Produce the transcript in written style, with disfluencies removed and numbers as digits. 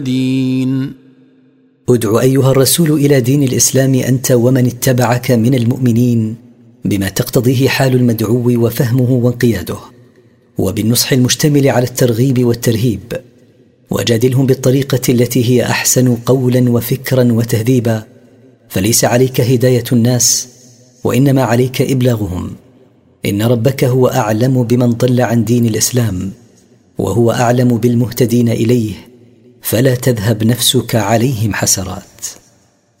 دين. ادع أيها الرسول إلى دين الإسلام أنت ومن اتبعك من المؤمنين بما تقتضيه حال المدعو وفهمه وانقياده، وبالنصح المشتمل على الترغيب والترهيب، وجادلهم بالطريقة التي هي أحسن قولا وفكرا وتهذيبا، فليس عليك هداية الناس وإنما عليك إبلاغهم. إن ربك هو أعلم بمن ضل عن دين الإسلام، وهو أعلم بالمهتدين إليه، فلا تذهب نفسك عليهم حسرات.